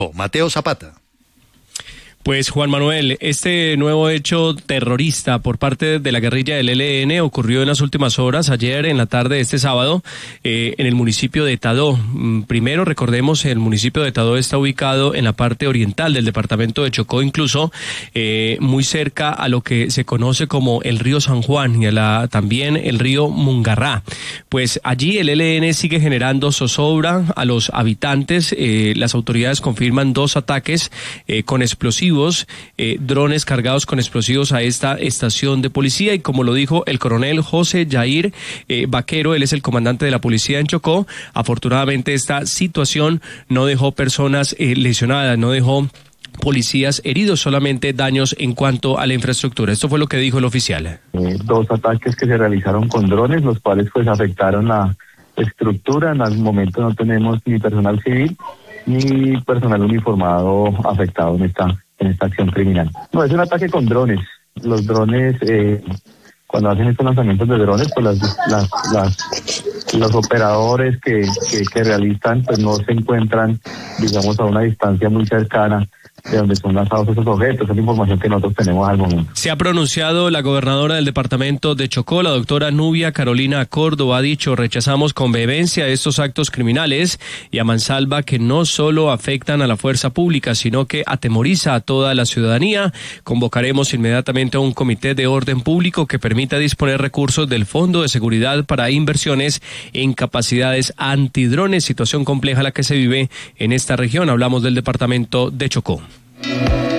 Mateo Zapata. Pues Juan Manuel, este nuevo hecho terrorista por parte de la guerrilla del ELN ocurrió en las últimas horas, ayer en la tarde de este sábado, en el municipio de Tadó. Primero, recordemos, el municipio de Tadó está ubicado en la parte oriental del departamento de Chocó, incluso muy cerca a lo que se conoce como el río San Juan y también el río Mungarrá. Pues allí el ELN sigue generando zozobra a los habitantes. Las autoridades confirman 2 ataques con explosivos, drones cargados con explosivos a esta estación de policía, y como lo dijo el coronel José Yair Vaquero, él es el comandante de la policía en Chocó, afortunadamente esta situación no dejó personas lesionadas, no dejó policías heridos, solamente daños en cuanto a la infraestructura. Esto fue lo que dijo el oficial. 2 ataques que se realizaron con drones, los cuales pues afectaron la estructura. En el momento no tenemos ni personal civil ni personal uniformado afectado en esta acción criminal. No, es un ataque con drones. Los drones, cuando hacen estos lanzamientos de drones, pues los operadores que realizan, pues no se encuentran, digamos, a una distancia muy cercana de donde son lanzados esos objetos. Es la información que nosotros tenemos al momento. Se ha pronunciado la gobernadora del departamento de Chocó, la doctora Nubia Carolina Córdoba, ha dicho: rechazamos con vehemencia estos actos criminales, y a mansalva que no solo afectan a la fuerza pública, sino que atemoriza a toda la ciudadanía. Convocaremos inmediatamente a un comité de orden público que permita disponer recursos del Fondo de Seguridad para inversiones en capacidades antidrones. Situación compleja la que se vive en esta región. Hablamos del departamento de Chocó.